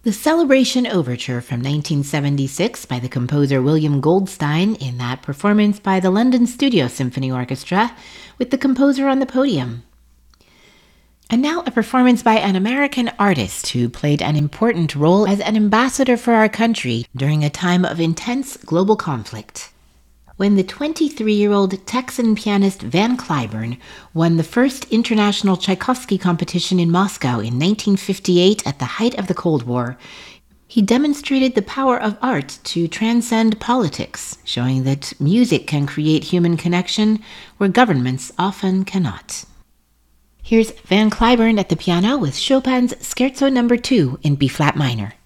The Celebration Overture from 1976 by the composer William Goldstein, in that performance by the London Studio Symphony Orchestra, with the composer on the podium. And now a performance by an American artist who played an important role as an ambassador for our country during a time of intense global conflict. When the 23-year-old Texan pianist Van Cliburn won the first international Tchaikovsky competition in Moscow in 1958 at the height of the Cold War, he demonstrated the power of art to transcend politics, showing that music can create human connection where governments often cannot. Here's Van Cliburn at the piano with Chopin's Scherzo No. 2 in B-flat minor.